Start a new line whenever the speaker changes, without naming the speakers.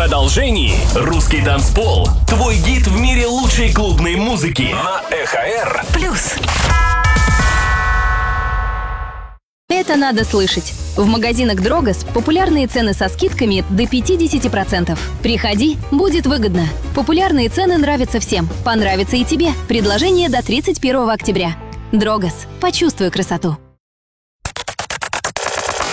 продолжении «Русский танцпол». Твой гид в мире лучшей клубной музыки на ЭХР+.
Это надо слышать. В магазинах Дрогос популярные цены со скидками до 50%. Приходи, будет выгодно. Популярные цены нравятся всем. Понравится и тебе. Предложение до 31 октября. Дрогос. Почувствуй красоту.